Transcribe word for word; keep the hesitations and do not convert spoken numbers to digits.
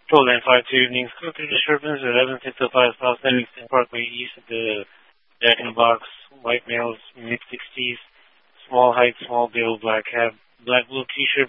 Control nine five two evenings. Go through disturbance at eleven six oh five South Livingston Parkway East of the Jack in the Box. White males, mid sixties. Small height, small build, black hat, black blue t-shirt.